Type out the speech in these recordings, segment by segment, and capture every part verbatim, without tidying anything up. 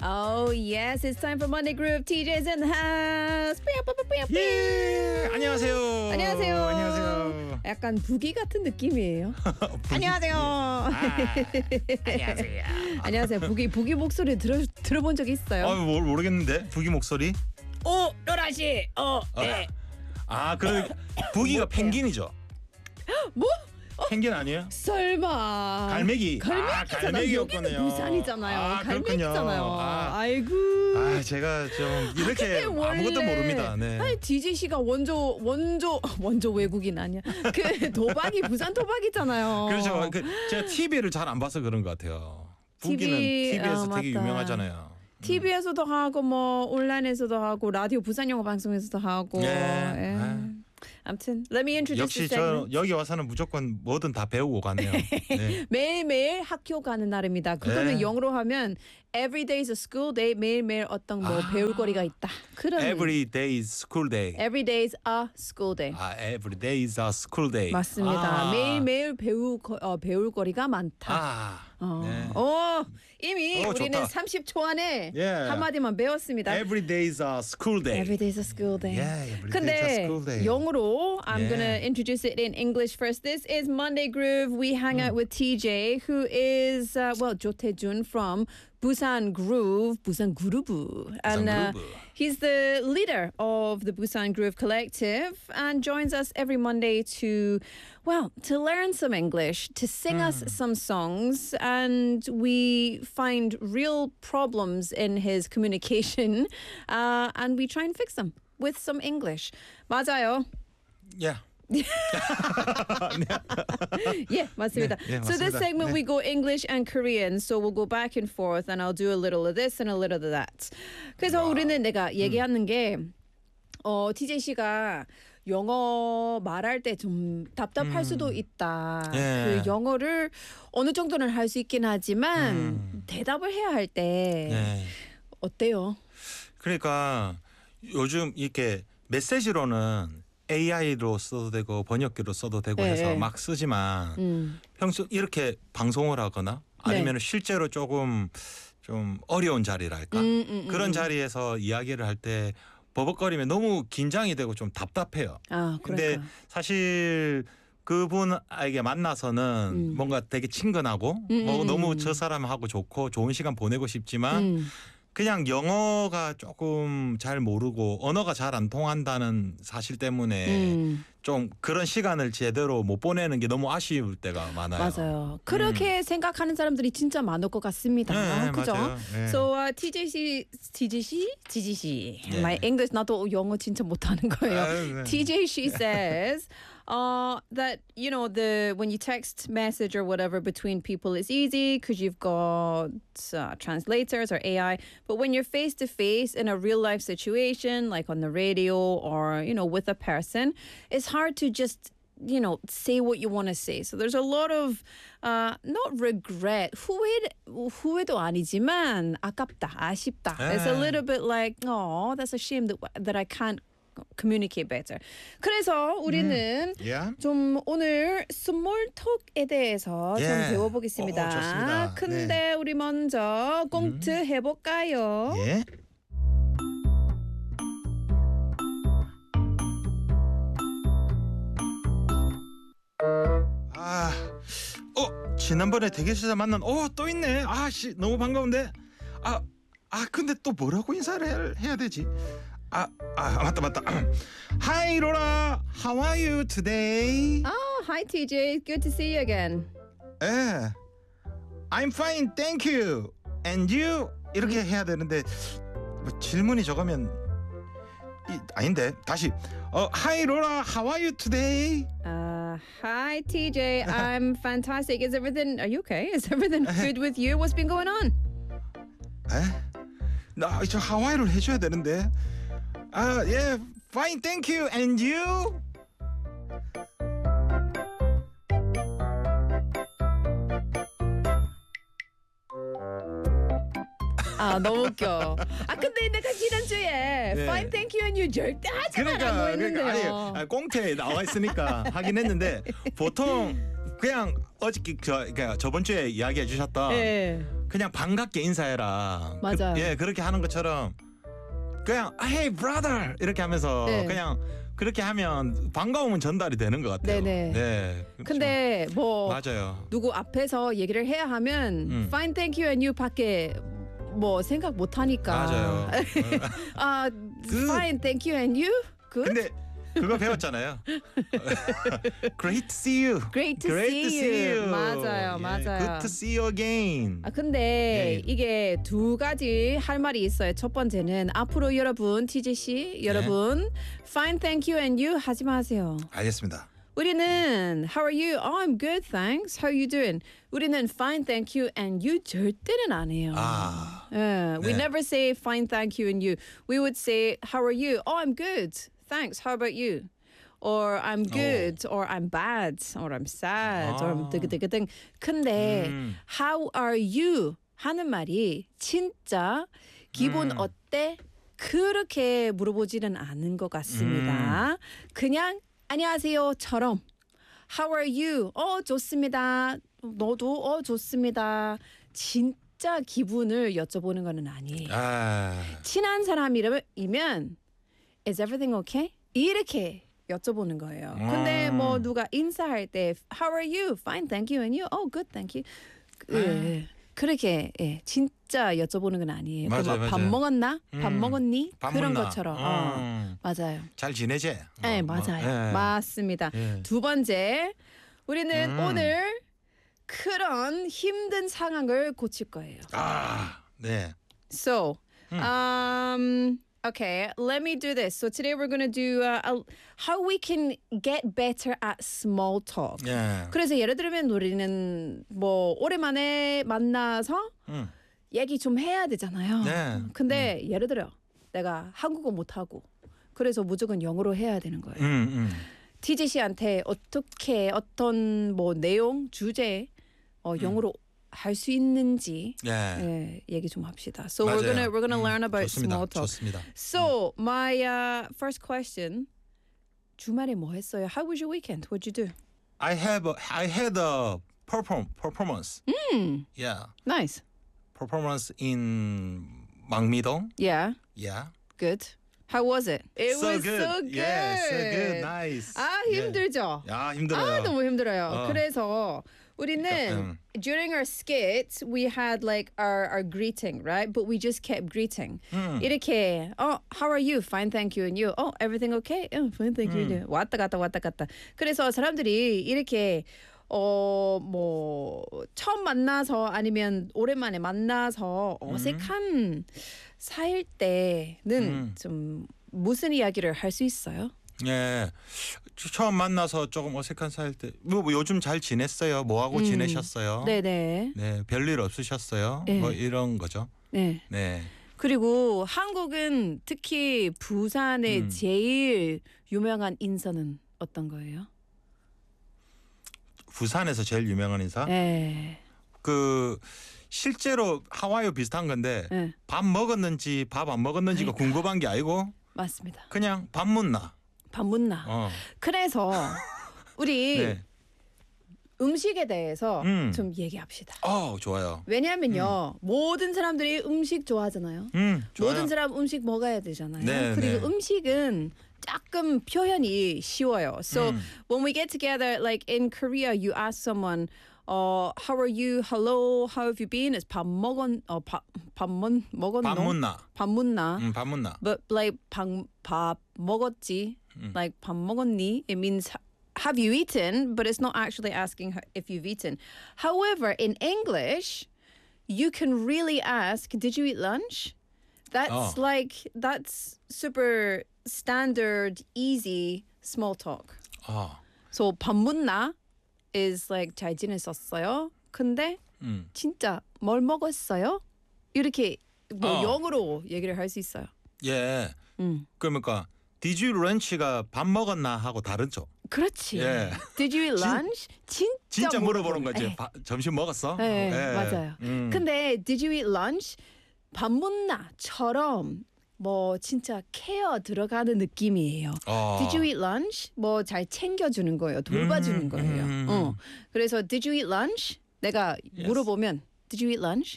Oh yes, it's time for Monday Groove. T J's in the house. 예, 안녕하세요. 안녕하세요. 안녕하세요. 약간 부기 같은 느낌이에요. 안녕하세요. 아, 안녕하세요. 안녕하세요. 부기 부기 목소리 들어 들어본 적 있어요? 아, 뭘 모르겠는데 부기 목소리? 오, 로라 씨. 어, 네. 아, 그 부기가 펭귄이죠. 뭐? 펭귄 아니에요? 설마. 갈매기. 갈매기잖아. 아, 갈매기였군요. 여기는 부산이잖아요. 아, 갈매기잖아요. 아. 아이고. 아, 제가 좀 이렇게 근데 아무것도 원래- 모릅니다. 네. 아니 디제이 씨가 원조 원조 원조 외국인 아니야? 그 도박이 부산 도박이잖아요. 그렇죠. 그 제가 티비를 잘 안 봐서 그런 것 같아요. 부기는 티비, 티비에서 아, 되게 맞다. 유명하잖아요. 티비에서도 하고 뭐 온라인에서도 하고 라디오 부산 영어 방송에서도 하고. 예. 예. 아. 아무튼 let me introduce 역시 this 저 segment. 여기 와서는 무조건 뭐든 다 배우고 가네요. 네. 매일매일 학교 가는 날입니다. 그거는 네. 영어로 하면 every day is a school day. 매일매일 어떤 뭐 아. 배울 거리가 있다. 그런 Every day is school day. every day is a school day. 아, every day is a school day. 맞습니다. 아. 매일매일 배우 거- 어, 배울 거리가 많다. 아. 어. 네. 어, 이미 어, 우리는 좋다. 삼십 초 안에 예. 한마디만 배웠습니다. Every day is a school day. Every day is a school day. Yeah, every day is a 근데 school day. 영어로 I'm Yeah. gonna introduce it in English first. This is Monday Groove. We hang out with T J, who is uh, well 조태준 from Busan Groove, Busan Groove, and uh, Groove. he's the leader of the Busan Groove Collective, and joins us every Monday to, well, to learn some English, to sing us some songs, and we find real problems in his communication, uh, and we try and fix them with some English. 맞아요. Yeah. Yeah, 맞습니다. 네, 네, So this 맞습니다. segment 네. we go English and Korean, so we'll go back and forth, and I'll do a little of this and a little of that. 그래서 우리는 내가 얘기하는 게 어, 티제이 씨가 영어 말할 때 좀 답답할 수도 있다. 예. 그 영어를 어느 정도는 할 수 있긴 하지만 대답을 해야 할 때 네. 어때요? 그러니까 요즘 이렇게 메시지로는 에이아이로 써도 되고 번역기로 써도 되고 예, 해서 예. 막 쓰지만 음. 평소 이렇게 방송을 하거나 아니면 실제로 조금 좀 어려운 자리랄까 음, 음, 그런 음. 자리에서 이야기를 할 때 버벅거리면 너무 긴장이 되고 좀 답답해요. 아, 근데 그러니까. 사실 그분에게 만나서는 음. 뭔가 되게 친근하고 음, 뭐 음, 너무 음. 저 사람하고 좋고 좋은 시간 보내고 싶지만 음. 그냥 영어가 조금 잘 모르고 언어가 잘 안 통한다는 사실 때문에 음. 좀 그런 시간을 제대로 못 보내는 게 너무 아쉬울 때가 많아요. 맞아요. 그렇게 생각하는 사람들이 진짜 많을 것 같습니다. 네, 그죠? 맞아요. 네. So uh, 티제이 씨, 티제이 씨, 티제이 씨. 네. My English 나도 영어 진짜 못하는 거예요. 아유, 네. 티제이 she says uh, that you know the when you text message or whatever between people it's easy because you've got uh, translators or A I. But when you're face to face in a real life situation, like on the radio or you know with a person, it's hard to just you know say what you want to say. So there's a lot of uh, not regret, 후회 후회도 아니지만 아깝다, 아쉽다. It's a 예. little bit like, oh, that's a shame that that I can't communicate better. 그래서 우리는 Yeah. 좀 오늘 스몰 톡에 대해서 좀 예. 배워보겠습니다. 어, 좋습니다. 근데 네. 우리 먼저 꽁트 해볼까요? 예. 아, 어 지난번에 대기실에서 만난 어 또 있네. 아씨 너무 반가운데. 아, 아 근데 또 뭐라고 인사를 해야, 해야 되지? 아, 아 맞다 맞다. Hi 로라, how are you today? Oh, hi T J. Good to see you again. 예, I'm fine, thank you. And you? 이렇게 해야 되는데 뭐 질문이 적으면 이, 아닌데 다시. 어, Hi 로라, how are you today? Uh, hi T J. I'm fantastic. Is everything? Are you okay? Is everything good with you? What's been going on? 에? 나저 하와이를 해줘야 되는데. 아, 예, fine, thank you. And you? 아 너무 웃겨. 아 근데 내가 지난주에 네. Fine Thank You and You 절대 하지 말라고 그러니까, 했는데요. 그러니까 아니 꽁트에 나와 있으니까 하긴 했는데 보통 그냥 어저께 저 그러니까 저번 주에 이야기해 주셨던 예. 그냥 반갑게 인사해라. 맞아요. 그, 예, 그렇게 하는 것처럼 그냥 Hey brother 이렇게 하면서 네. 그냥 그렇게 하면 반가움은 전달이 되는 것 같아요. 네네. 네. 근데 뭐 맞아요. 누구 앞에서 얘기를 해야 하면 음. fine, thank you and you밖에 뭐 생각 못 하니까. 맞아요. 아, 그- fine, thank you and you? Good? 근데 그거 배웠잖아요. Great to see you. Great to Great see you. 맞아요, 예, 맞아요. Good to see you again. 아 근데 예. 이게 두 가지 할 말이 있어요. 첫 번째는 앞으로 여러분 티제 씨 여러분 fine, thank you and you 하지 마세요. 알겠습니다. 우리는 How are you? Oh, I'm good, thanks. How are you doing? 우리는 fine, thank you and you 절대는 안 해요. 아, 예, we 네. never say fine, thank you and you. We would say How are you? Oh, I'm good, thanks. How about you? Or I'm good, or I'm bad, or I'm sad, or 아. 등등등. 근데 음. How are you? 하는 말이 진짜 기분 음. 어때? 그렇게 물어보지는 않은 것 같습니다. 그냥 안녕하세요처럼 How are you? 어 좋습니다. 너도 어 좋습니다. 진짜 기분을 여쭤보는 거는 아니에요. 아, 친한 사람이면 Is everything okay? 이렇게 여쭤보는 거예요. 근데 음. 뭐 누가 인사할 때 How are you? Fine, thank you. And you? Oh, good, thank you. 예, 그렇게 예, 진짜 여쭤보는 건 아니에요. 맞아요, 그막 밥 맞아요. 먹었나? 밥 음. 먹었니? 밥 그런 먹나? 것처럼. 음. 어, 맞아요. 잘 지내지? 네, 어, 뭐, 맞아요. 예. 맞습니다. 예. 두 번째, 우리는 음. 오늘 그런 힘든 상황을 고칠 거예요. 아, 네. So, um, okay, let me do this. So today we're going to do uh, a, how we can get better at small talk. 예. 그래서 예를 들면 우리는 뭐 오랜만에 만나서 음. 얘기 좀 해야 되잖아요. 네. 근데 예를 들어 내가 한국어 못하고 그래서 무조건 영어로 해야 되는 거예요. 음, 음. 티지 씨한테 어떻게 어떤 뭐 내용 주제 어, 영어로 할 수 있는지 예. 예, 얘기 좀 합시다. So 맞아요. we're gonna we're gonna 음, learn about 좋습니다. small talk. 좋습니다. So my uh, first question. 주말에 뭐 했어요? How was your weekend? What'd you do? I have a, I had a perform performance. Mm, Yeah. nice. Performance in 망미동. Yeah, Yeah. good. How was it? It so was good. so good. Yeah, so good. Nice. 아 Yeah. 힘들죠. 야, 힘들어요. 아 너무 힘들어요. 어. 그래서 우리는 그러니까, 음. during our skit we had like our our greeting, right? But we just kept greeting. 음. 이렇게 oh how are you? Fine, thank you. And you? Oh everything okay? Oh fine, thank you. 음. 왔다 갔다 왔다 갔다. 그래서 사람들이 이렇게 어 뭐 처음 만나서 아니면 오랜만에 만나서 어색한 사이일 때는 음. 좀 무슨 이야기를 할 수 있어요? 예. 저- 처음 만나서 조금 어색한 사이일 때, 뭐, 뭐 요즘 잘 지냈어요? 뭐 하고 음. 지내셨어요? 네네. 네, 별일 없으셨어요? 네. 뭐 이런 거죠. 네. 네. 그리고 한국은 특히 부산의 음. 제일 유명한 인사는 어떤 거예요? 부산에서 제일 유명한 인사? 네. 그 실제로 하와이와 비슷한 건데 네. 밥 먹었는지 밥 안 먹었는지가 그러니까. 궁금한 게 아니고 맞습니다. 그냥 밥 묻나. 밥 묻나. 어. 그래서 우리 네. 음식에 대해서 음. 좀 얘기합시다. 어, 좋아요. 왜냐하면요. 모든 사람들이 음식 좋아하잖아요. 음, 좋아요. 모든 사람 음식 먹어야 되잖아요. 네, 그리고 네. 음식은 조금 표현이 쉬워요. So 음. when we get together, like in Korea, you ask someone, uh, "How are you? Hello, how have you been?" It's 밥 먹었, 어, 밥, 밥 먹, 먹었노? 밥 묻나. 밥 묻나? 음, 밥 묻나. But like 밥, 밥 먹었지? 음. Like 밥 먹었니? It means have you eaten? But it's not actually asking if you've eaten. However, in English, you can really ask, "Did you eat lunch?" That's Oh. like that's super standard, easy small talk. 어. So 밥 묻나 is like 잘 지냈었어요. 근데 음. 진짜 뭘 먹었어요? 이렇게 뭐 어. 영어로 얘기를 할 수 있어요. 예. 음. 그러니까 Did you lunch가 밥 먹었나 하고 다르죠. 그렇지. 예. Did you eat lunch? 진짜, 진짜 물어보는 물어보는- 거지. 예. 바- 점심 먹었어? 네, 예. 맞아요. 음. 근데 did you eat lunch? 밥 묻나처럼 뭐 진짜 케어 들어가는 느낌이에요. 어. Did you eat lunch? 뭐 잘 챙겨주는 거예요. 돌봐주는 음, 거예요. 음, 음. 어. 그래서 did you eat lunch? 내가 Yes. 물어보면 did you eat lunch?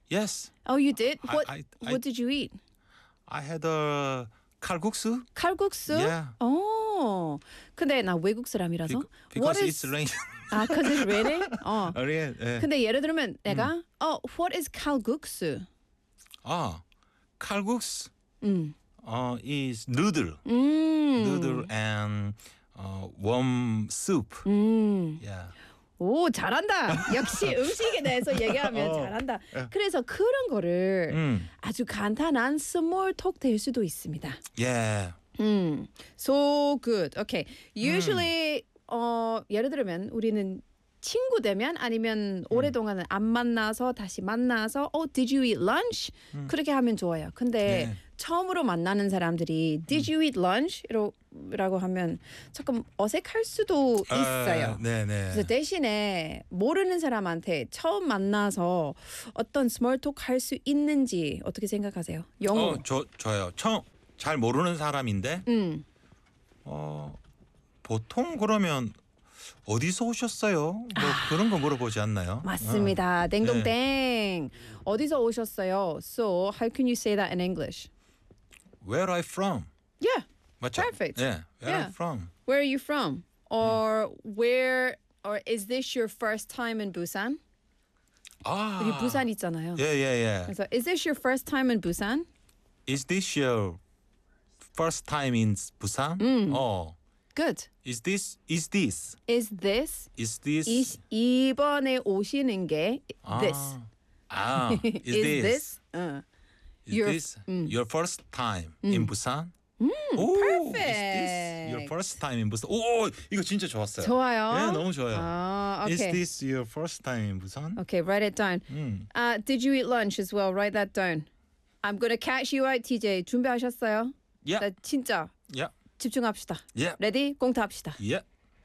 Yes. Oh, you did? I- What I- I- What did you eat? I had a 칼국수. 칼국수? Yeah. 어. 근데 나 외국 사람이라서. Bec- What Because is it's rain. 아, cause it's raining? 어. 예, 예. 근데 예를 들면 내가 어, what is 칼국수? 아, 칼국수. 음. 어, is noodle. 음. Noodle and uh, warm soup. 음. Yeah. 오, 잘한다. 역시 음식에 대해서 얘기하면 어. 잘한다. 예. 그래서 그런 거를 음. 아주 간단한 small talk 될 수도 있습니다. Yeah. 음. So good. Okay. Usually 어, 예를 들면 우리는 친구 되면 아니면 오랫동안 안 만나서 다시 만나서 oh, did you eat lunch? 그렇게 하면 좋아요. 근데 네. 처음으로 만나는 사람들이 did you eat lunch? 이러, 라고 하면 조금 어색할 수도 있어요. 아, 네, 네. 그래서 대신에 모르는 사람한테 처음 만나서 어떤 small talk 할 수 있는지 어떻게 생각하세요? 영어로. 어, 저 저요. 처음 잘 모르는 사람인데 음. 어, 보통 그러면 어디서 오셨어요? 뭐 그런 거 물어보지 않나요? 맞습니다. 땡동땡. 어디서 오셨어요? So, how can you say that in English? 어, Where are you from? Yeah. 맞죠? Perfect. 예. Where are Yeah. you from? Where are you from? Or where or is this your first time in Busan? 아. 여기 부산 있잖아요. 예, 예, 예. 그래서 is this your first time in Busan? Is this your first time in Busan? 음. 어. Good. Is this is this Is this is this 이, 이번에 오시는 게 this? 아, is, is this, this? 어. is your- this your first time in Busan? 오, is this your perfect. first time in Busan? 오, 이거 진짜 좋았어요. 좋아요. 네, 너무 좋아요. 아, Is okay. this your first time in Busan? Okay, write it down. 음. Uh, did you eat lunch as well? Write that down. I'm gonna catch you out, T J. 준비하셨어요? Yeah. 나 진짜 Yeah. 집중합시다. Yeah. 레디? 공타합시다. Yeah.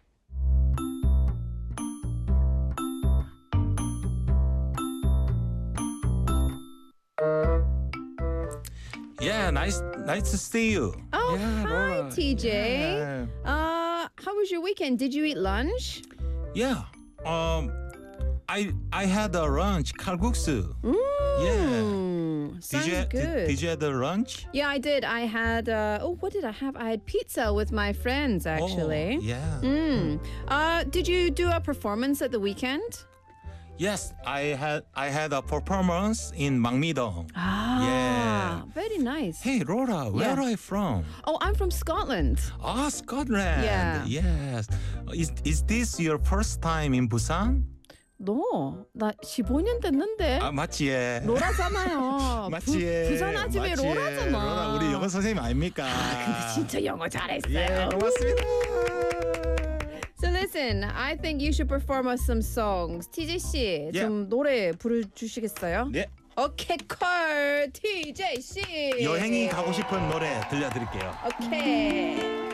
Yeah, nice nice to see you. Oh, yeah, hi, Laura. T J. Yeah. Uh, how was your weekend? Did you eat lunch? Yeah. Um I I had a lunch 칼국수. Yeah. Mm, sounds Did you good. did, did you have the lunch? Yeah, I did. I had. Uh, oh, what did I have? I had pizza with my friends actually. Oh, yeah. Mm. Uh, did you do a performance at the weekend? Yes, I had I had a performance in Mangmi-dong. Ah, Yeah. very nice. Hey, Laura, where Yeah. are you from? Oh, I'm from Scotland. Ah, Scotland. Yeah. Yes. Is is this your first time in Busan? 너, 나 십오 년 됐는데. 아, 맞지? 예. 로라잖아요. 맞지? 예. 부산 아줌마 맞지? 로라잖아. 로라, 우리 영어 선생님 아닙니까? 근데 진짜 영어 잘했어요. 예, 고맙습니다. So listen, I think you should perform us some songs. 티제이 씨, Yeah. 좀 노래 부르주시겠어요? 네. 오케이, 콜 티제이 씨. 여행이 가고 싶은 노래 들려드릴게요. 오케이.